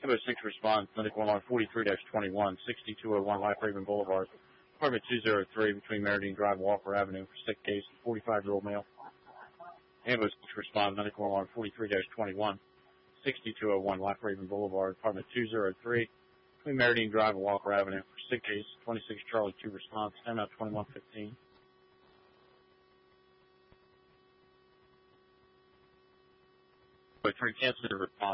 Ambo 6 response, medical alarm 43-21, 6201 Life Raven Boulevard, apartment 203 between Meridian Drive, Walker Avenue, for sick case, 45-year-old male. Ambo 6 response, medical alarm 43-21, 6201 Life Raven Boulevard, apartment 203 between Meridian Drive and Walker Avenue, for sick case, 26 Charlie 2 response, time out 2115. But for cancel the response.